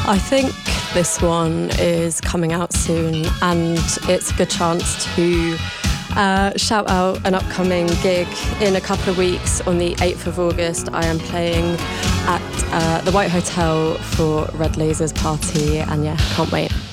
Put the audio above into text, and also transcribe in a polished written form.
I think this one is coming out soon, and it's a good chance to shout out an upcoming gig in a couple of weeks. On the 8th of August, I am playing at the White Hotel for Red Lasers Party, and yeah, can't wait.